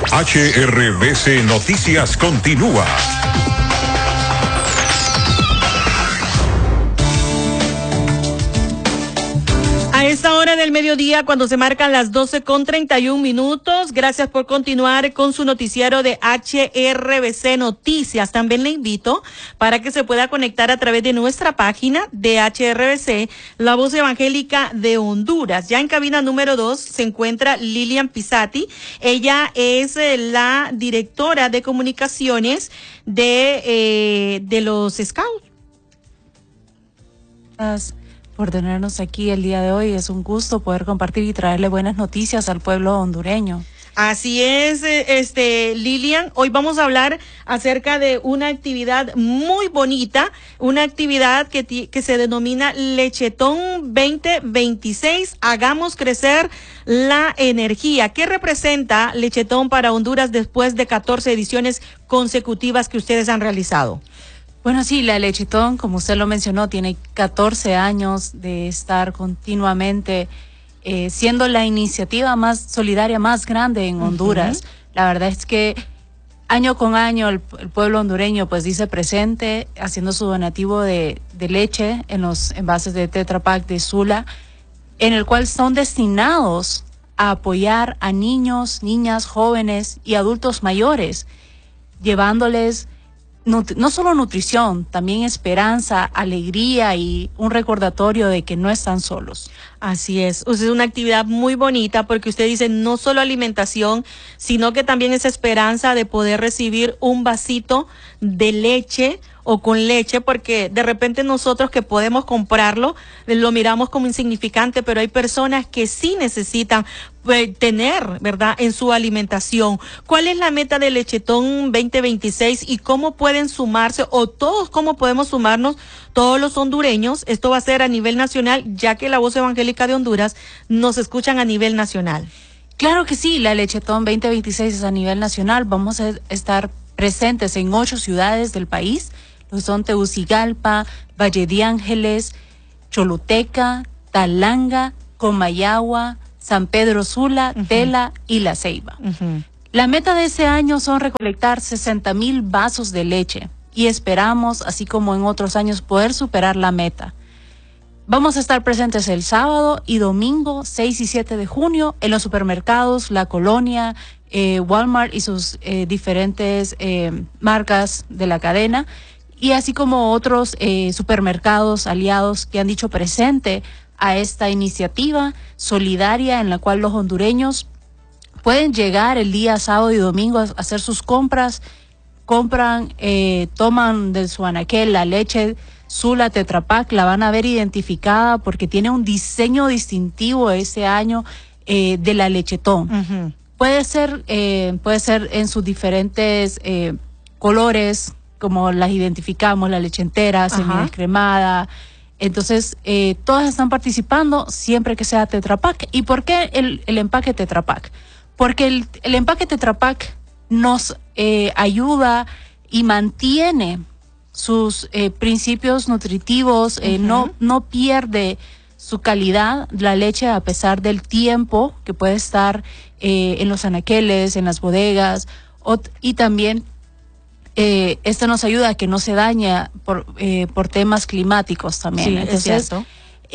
HRBC Noticias continúa. A esta hora del mediodía, cuando se marcan las 12:31, gracias por continuar con su noticiero de HRBC Noticias. También le invito para que se pueda conectar a través de nuestra página de HRBC, La Voz Evangélica de Honduras. Ya en cabina número 2 se encuentra Lilian Pisati. Ella es la directora de comunicaciones de los Scouts. Por tenernos aquí el día de hoy. Es un gusto poder compartir y traerle buenas noticias al pueblo hondureño. Así es, Lilian. Hoy vamos a hablar acerca de una actividad muy bonita, una actividad que se denomina Lechetón 2026. Hagamos crecer la energía. ¿Qué representa Lechetón para Honduras después de 14 ediciones consecutivas que ustedes han realizado? Bueno, sí, la Lechetón, como usted lo mencionó, tiene 14 años de estar continuamente siendo la iniciativa más solidaria, más grande en Honduras. La verdad es que año con año el pueblo hondureño pues dice presente, haciendo su donativo de leche en los envases de Tetra Pak de Sula, en el cual son destinados a apoyar a niños, niñas, jóvenes y adultos mayores, llevándoles no solo nutrición, también esperanza, alegría y un recordatorio de que no están solos. Así es. Es una actividad muy bonita porque usted dice no solo alimentación, sino que también es esperanza de poder recibir un vasito de leche o con leche, porque de repente nosotros que podemos comprarlo, lo miramos como insignificante, pero hay personas que sí necesitan tener, ¿verdad?, en su alimentación. ¿Cuál es la meta del Lechetón 2026 y cómo pueden sumarse, o todos cómo podemos sumarnos todos los hondureños? Esto va a ser a nivel nacional, ya que La Voz Evangélica de Honduras nos escuchan a nivel nacional. Claro que sí, la Lechetón 2026 es a nivel nacional. Vamos a estar presentes en 8 ciudades del país. Son Tegucigalpa, Valle de Ángeles, Choluteca, Talanga, Comayagua, San Pedro Sula, Tela y La Ceiba. La meta de este año son recolectar 60,000 vasos de leche y esperamos, así como en otros años, poder superar la meta. Vamos a estar presentes el sábado y domingo 6 y 7 de junio en los supermercados La Colonia, Walmart y sus diferentes marcas de la cadena, y así como otros supermercados aliados que han dicho presente a esta iniciativa solidaria en la cual los hondureños pueden llegar el día sábado y domingo a hacer sus compras, toman de su anaquel la leche Sula Tetra Pak, la van a ver identificada porque tiene un diseño distintivo ese año de la Lechetón. Puede ser en sus diferentes colores, como las identificamos, la leche entera, semidescremada. Entonces, todas están participando siempre que sea Tetra Pak. ¿Y por qué el empaque Tetra Pak? Porque el empaque Tetra Pak nos ayuda y mantiene sus principios nutritivos, no pierde su calidad la leche a pesar del tiempo que puede estar en los anaqueles, en las bodegas, y también esto nos ayuda a que no se dañe por temas climáticos también. Sí, entonces, es cierto.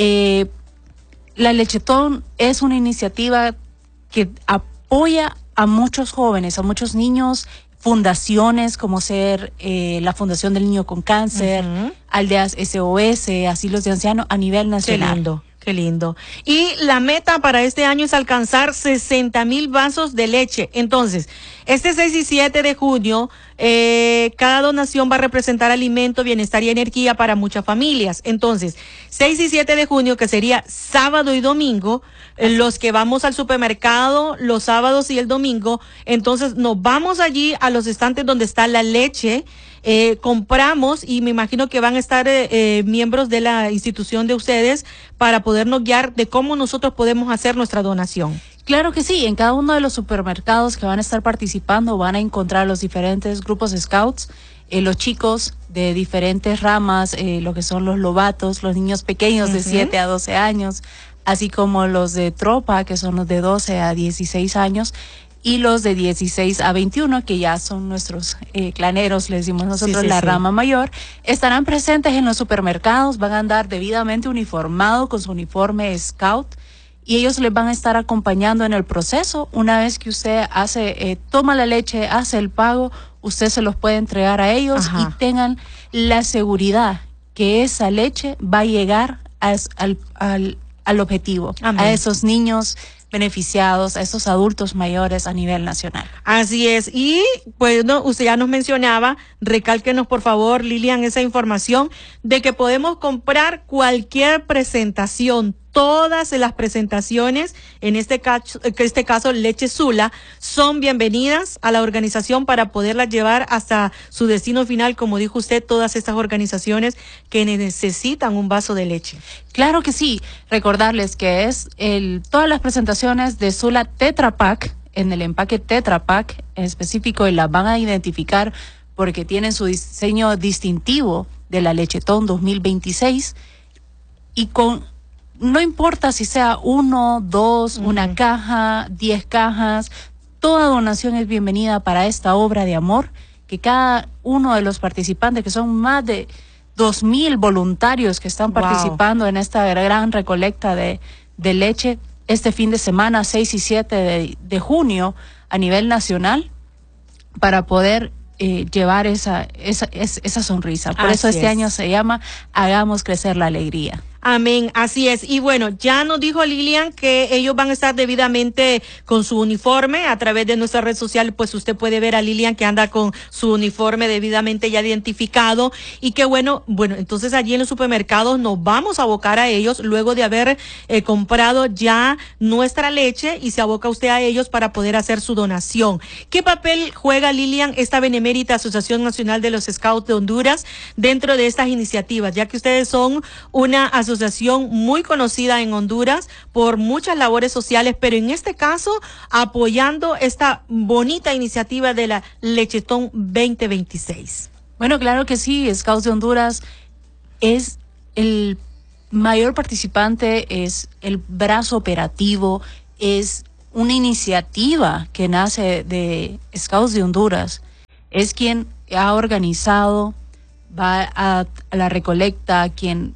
La Lechetón es una iniciativa que apoya a muchos jóvenes, a muchos niños, fundaciones como ser la Fundación del Niño con Cáncer, Aldeas SOS, asilos de ancianos a nivel nacional. Qué lindo. Qué lindo. Y la meta para este año es alcanzar 60,000 vasos de leche. Entonces, este 6 y 7 de junio, cada donación va a representar alimento, bienestar y energía para muchas familias. Entonces, 6 y 7 de junio, que sería sábado y domingo, los que vamos al supermercado los sábados y el domingo, entonces nos vamos allí a los estantes donde está la leche, compramos, y me imagino que van a estar miembros de la institución de ustedes para podernos guiar de cómo nosotros podemos hacer nuestra donación. Claro que sí, en cada uno de los supermercados que van a estar participando van a encontrar los diferentes grupos scouts, los chicos de diferentes ramas, lo que son los lobatos, los niños pequeños de 7 a 12 años, así como los de tropa, que son los de 12 a 16 años. y los de 16 a 21, que ya son nuestros claneros, les decimos nosotros, la rama mayor, estarán presentes en los supermercados, van a andar debidamente uniformados con su uniforme Scout, y ellos les van a estar acompañando en el proceso. Una vez que usted toma la leche, hace el pago, usted se los puede entregar a ellos. Ajá. Y tengan la seguridad que esa leche va a llegar al objetivo. Amén. A esos niños beneficiados, a esos adultos mayores a nivel nacional. Así es. Y pues usted ya nos mencionaba, recálquenos por favor, Lilian, esa información de que podemos comprar cualquier presentación. Todas las presentaciones, en este caso Leche Sula, son bienvenidas a la organización para poderlas llevar hasta su destino final, como dijo usted, todas estas organizaciones que necesitan un vaso de leche. Claro que sí. Recordarles que es todas las presentaciones de Sula Tetra Pak, en el empaque Tetra Pak en específico, y las van a identificar porque tienen su diseño distintivo de la Lechetón 2026, y no importa si sea 1, 2, una caja, 10 cajas, toda donación es bienvenida para esta obra de amor, que cada uno de los participantes, que son más de 2,000 voluntarios que están participando en esta gran recolecta de leche, este fin de semana, 6 y 7 de junio, a nivel nacional, para poder llevar esa sonrisa. Por eso este año se llama Hagamos Crecer la Alegría. Amén, así es. Y bueno, ya nos dijo Lilian que ellos van a estar debidamente con su uniforme. A través de nuestra red social, pues usted puede ver a Lilian que anda con su uniforme debidamente ya identificado. Y que bueno, entonces allí en los supermercados nos vamos a abocar a ellos luego de haber comprado ya nuestra leche, y se aboca usted a ellos para poder hacer su donación. ¿Qué papel juega, Lilian, esta benemérita Asociación Nacional de los Scouts de Honduras dentro de estas iniciativas? Ya que ustedes son una asociación muy conocida en Honduras por muchas labores sociales, pero en este caso apoyando esta bonita iniciativa de la Lechetón 2026. Bueno, claro que sí. Scouts de Honduras es el mayor participante, es el brazo operativo, es una iniciativa que nace de Scouts de Honduras. Es quien ha organizado, va a la recolecta, quien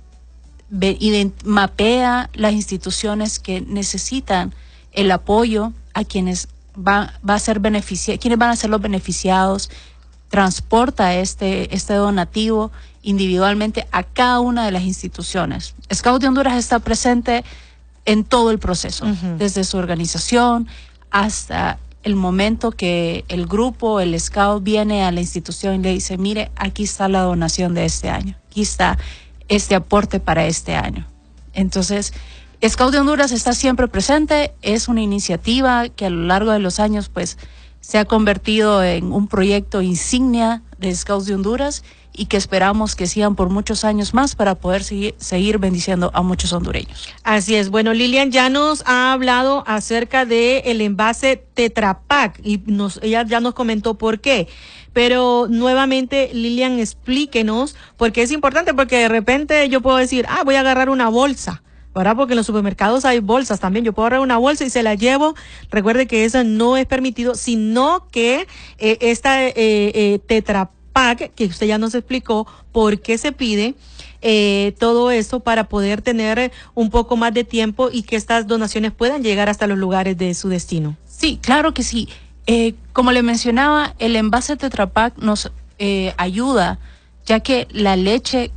mapea las instituciones que necesitan el apoyo, a quienes va a ser quienes van a ser los beneficiados, transporta este donativo individualmente a cada una de las instituciones. Scout de Honduras está presente en todo el proceso, desde su organización hasta el momento que el grupo, el Scout, viene a la institución y le dice: mire, aquí está la donación de este año, aquí está este aporte para este año. Entonces, Scout de Honduras está siempre presente. Es una iniciativa que a lo largo de los años pues se ha convertido en un proyecto insignia de Scouts de Honduras, y que esperamos que sigan por muchos años más para poder seguir bendiciendo a muchos hondureños. Así es. Bueno, Lilian ya nos ha hablado acerca de el envase Tetra Pak y ella ya nos comentó por qué. Pero nuevamente, Lilian, explíquenos, porque es importante, porque de repente yo puedo decir, voy a agarrar una bolsa, ¿verdad? Porque en los supermercados hay bolsas también. Yo puedo agarrar una bolsa y se la llevo. Recuerde que eso no es permitido, sino que esta Tetra Pak, que usted ya nos explicó por qué se pide todo esto, para poder tener un poco más de tiempo y que estas donaciones puedan llegar hasta los lugares de su destino. Sí, claro que sí. Como le mencionaba, el envase Tetra Pak nos ayuda, ya que la leche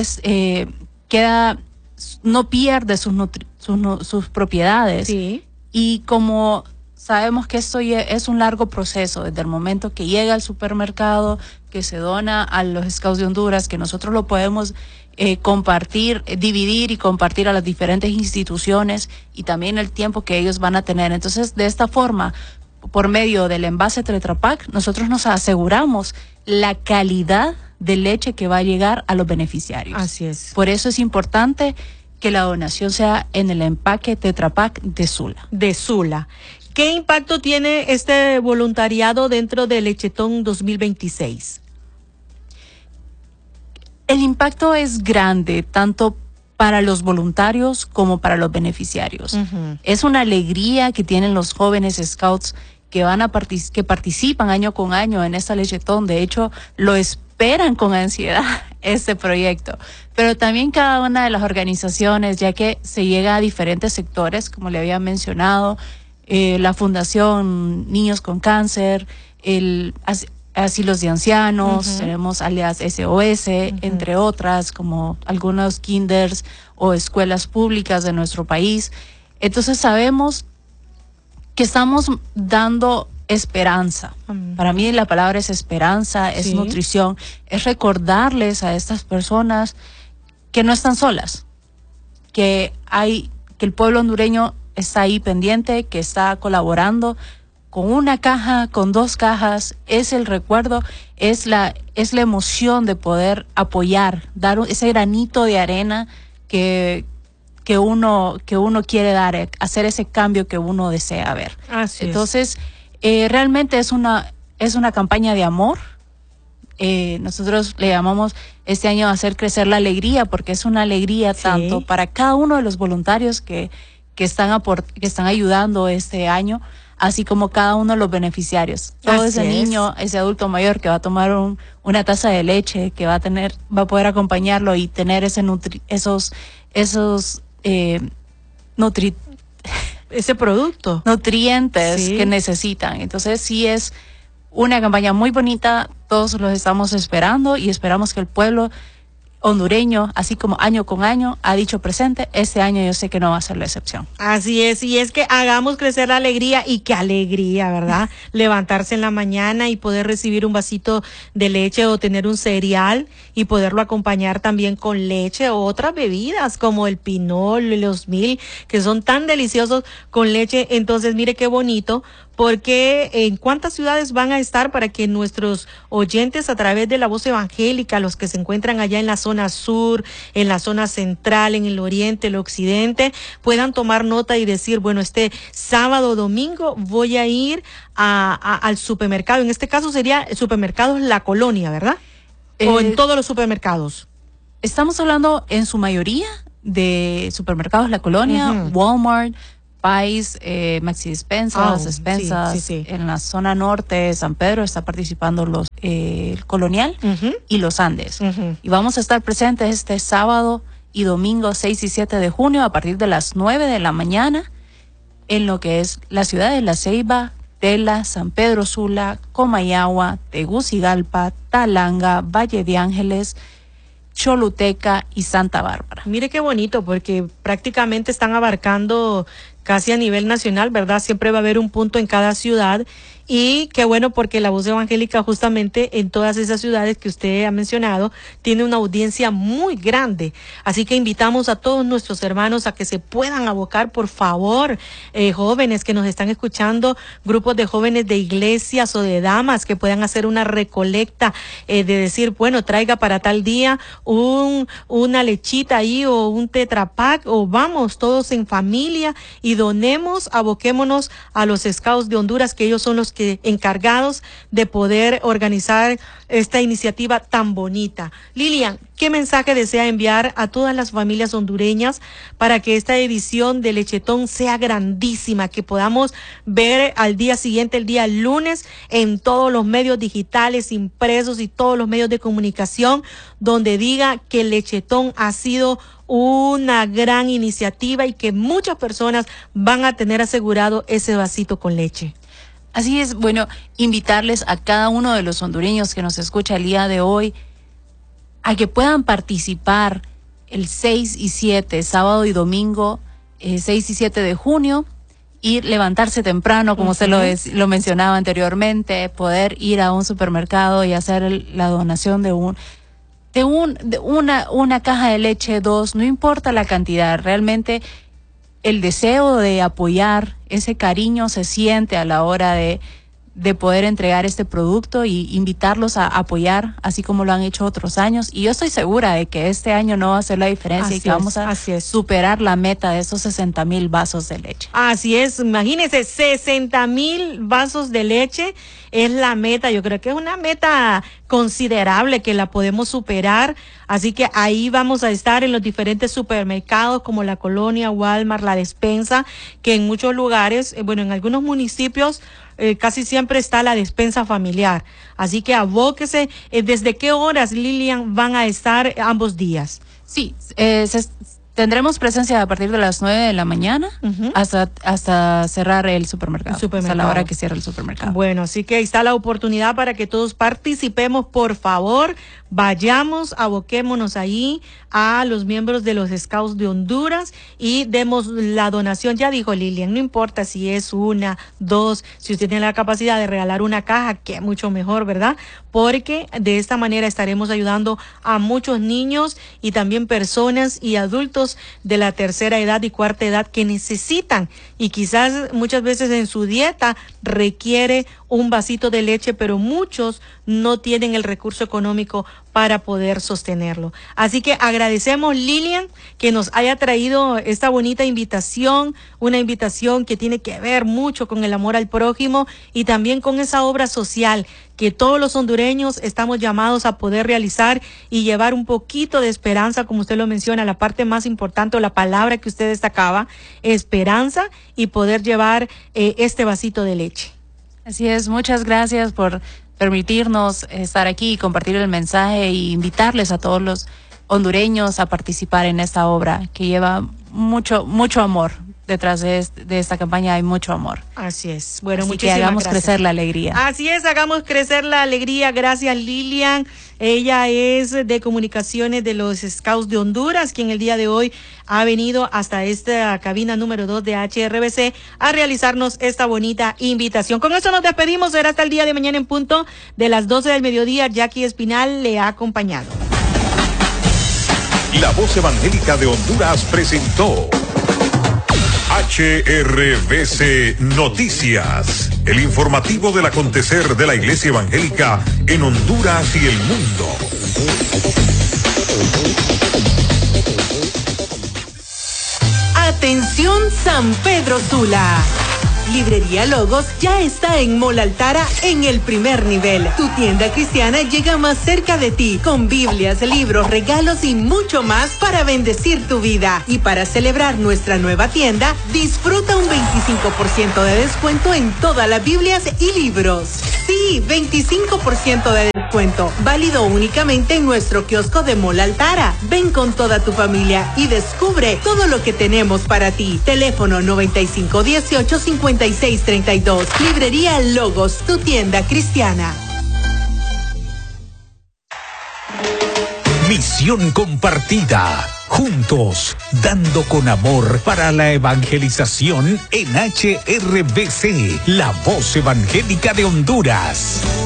no pierde sus propiedades. Sí. Y como sabemos que esto es un largo proceso, desde el momento que llega al supermercado, que se dona a los Scouts de Honduras, que nosotros lo podemos compartir, dividir y compartir a las diferentes instituciones, y también el tiempo que ellos van a tener. Entonces, de esta forma, por medio del envase Tetra Pak, nosotros nos aseguramos la calidad de leche que va a llegar a los beneficiarios. Así es. Por eso es importante que la donación sea en el empaque Tetra Pak de Sula. De Sula. ¿Qué impacto tiene este voluntariado dentro del Lechetón 2026? El impacto es grande, tanto para los voluntarios como para los beneficiarios. Es una alegría que tienen los jóvenes scouts que que participan año con año en esta lechetón. De hecho, lo esperan con ansiedad este proyecto. Pero también cada una de las organizaciones, ya que se llega a diferentes sectores, como le había mencionado, la Fundación Niños con Cáncer, asilos de ancianos, tenemos alias SOS, entre otras, como algunos kinders o escuelas públicas de nuestro país. Entonces sabemos que estamos dando esperanza. Para mí la palabra es esperanza, es nutrición, es recordarles a estas personas que no están solas, que el pueblo hondureño está ahí pendiente, que está colaborando con una caja, con 2 cajas. Es el recuerdo, es la emoción de poder apoyar, dar ese granito de arena que uno quiere dar, hacer ese cambio que uno desea ver. Entonces, realmente es una campaña de amor. Nosotros le llamamos este año hacer crecer la alegría, porque es una alegría tanto para cada uno de los voluntarios que están ayudando este año, así como cada uno de los beneficiarios. Todo ese niño, ese adulto mayor que va a tomar una taza de leche, que va a poder acompañarlo y tener ese ese producto, nutrientes que necesitan. Entonces sí es una campaña muy bonita, todos los estamos esperando y esperamos que el pueblo hondureño, así como año con año, ha dicho presente, este año yo sé que no va a ser la excepción. Así es, y es que hagamos crecer la alegría, y qué alegría, ¿verdad? Levantarse en la mañana y poder recibir un vasito de leche o tener un cereal y poderlo acompañar también con leche o otras bebidas como el pinol, los mil, que son tan deliciosos con leche. Entonces, mire qué bonito, porque en cuántas ciudades van a estar para que nuestros oyentes a través de la voz evangélica, los que se encuentran allá en la zona sur, en la zona central, en el oriente, el occidente, puedan tomar nota y decir, bueno, este sábado o domingo voy a ir al supermercado. En este caso sería supermercados La Colonia, ¿verdad? O en todos los supermercados. Estamos hablando en su mayoría de supermercados La Colonia, Walmart, Pais, Maxi Despensas, Despensas. En la zona norte, San Pedro está participando el Colonial y los Andes. Y vamos a estar presentes este sábado y domingo 6 y 7 de junio a partir de las 9 de la mañana en lo que es la ciudad de La Ceiba, Tela, San Pedro Sula, Comayagua, Tegucigalpa, Talanga, Valle de Ángeles, Choluteca y Santa Bárbara. Mire qué bonito, porque prácticamente están abarcando casi a nivel nacional, ¿verdad? Siempre va a haber un punto en cada ciudad. Y qué bueno, porque la voz evangélica justamente en todas esas ciudades que usted ha mencionado tiene una audiencia muy grande. Así que invitamos a todos nuestros hermanos a que se puedan abocar, por favor, jóvenes que nos están escuchando, grupos de jóvenes de iglesias o de damas que puedan hacer una recolecta, de decir, bueno, traiga para tal día una lechita ahí o un Tetra Pak, o vamos todos en familia y donemos, aboquémonos a los Scouts de Honduras, que ellos son los encargados de poder organizar esta iniciativa tan bonita. Lilian, ¿qué mensaje desea enviar a todas las familias hondureñas para que esta edición de Lechetón sea grandísima, que podamos ver al día siguiente, el día lunes, en todos los medios digitales, impresos y todos los medios de comunicación, donde diga que el Lechetón ha sido una gran iniciativa y que muchas personas van a tener asegurado ese vasito con leche? Así es, bueno, invitarles a cada uno de los hondureños que nos escucha el día de hoy a que puedan participar el 6 y 7, sábado y domingo, 6 y 7 de junio, y levantarse temprano, como usted lo mencionaba anteriormente, poder ir a un supermercado y hacer la donación de una caja de leche, 2, no importa la cantidad, realmente el deseo de apoyar, ese cariño se siente a la hora de poder entregar este producto y invitarlos a apoyar, así como lo han hecho otros años. Y yo estoy segura de que este año no va a ser la diferencia y que vamos a superar la meta de esos 60,000 vasos de leche. Así es, imagínense, 60,000 vasos de leche es la meta. Yo creo que es una meta considerable que la podemos superar, así que ahí vamos a estar en los diferentes supermercados como la Colonia, Walmart, la Despensa, que en muchos lugares, bueno, en algunos municipios casi siempre está la despensa familiar, así que abóquese. ¿Desde qué horas, Lilian, van a estar ambos días? Sí, tendremos presencia a partir de las 9 de la mañana hasta cerrar el supermercado. Hasta la hora que cierra el supermercado. Bueno, así que ahí está la oportunidad para que todos participemos, por favor. Vayamos, aboquémonos ahí a los miembros de los Scouts de Honduras y demos la donación. Ya dijo Lilian, no importa si es 1, 2, si usted tiene la capacidad de regalar una caja, que mucho mejor, ¿verdad? Porque de esta manera estaremos ayudando a muchos niños y también personas y adultos de la tercera edad y cuarta edad que necesitan, y quizás muchas veces en su dieta requiere un vasito de leche, pero muchos no tienen el recurso económico para poder sostenerlo. Así que agradecemos, Lilian, que nos haya traído esta bonita invitación, una invitación que tiene que ver mucho con el amor al prójimo y también con esa obra social que todos los hondureños estamos llamados a poder realizar y llevar un poquito de esperanza, como usted lo menciona, la parte más importante o la palabra que usted destacaba, esperanza, y poder llevar este vasito de leche. Así es, muchas gracias por permitirnos estar aquí y compartir el mensaje y invitarles a todos los hondureños a participar en esta obra que lleva mucho amor. Detrás de esta campaña hay mucho amor. Así es. Bueno, así muchísimas que hagamos gracias. crecer la alegría. Así es, hagamos crecer la alegría. Gracias, Lilian. Ella es de comunicaciones de los Scouts de Honduras, quien el día de hoy ha venido hasta esta cabina número 2 de HRBC a realizarnos esta bonita invitación. Con eso nos despedimos. Será hasta el día de mañana en punto de las 12 del mediodía. Jackie Espinal le ha acompañado. La Voz Evangélica de Honduras presentó HRBC Noticias, el informativo del acontecer de la Iglesia Evangélica en Honduras y el mundo. Atención San Pedro Sula. Librería Logos ya está en Mall Altara en el primer nivel. Tu tienda cristiana llega más cerca de ti, con Biblias, libros, regalos y mucho más para bendecir tu vida. Y para celebrar nuestra nueva tienda, disfruta un 25% de descuento en todas las Biblias y libros. Sí, 25% de descuento, válido únicamente en nuestro kiosco de Mall Altara. Ven con toda tu familia y descubre todo lo que tenemos para ti. Teléfono 9518-5632. Librería Logos, tu tienda cristiana. Misión compartida. Juntos, dando con amor para la evangelización en HRBC, la Voz Evangélica de Honduras.